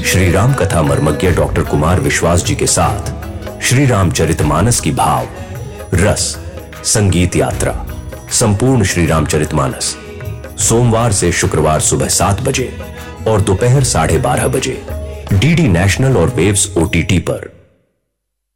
श्री राम कथा मर्मज्ञ डॉक्टर कुमार विश्वास जी के साथ श्री रामचरितमानस की भाव, रस, संगीत यात्रा, संपूर्ण श्री रामचरितमानस सोमवार से शुक्रवार सुबह 7 बजे और दोपहर 12:30 बजे डीडी नेशनल और वेव्स OTT पर।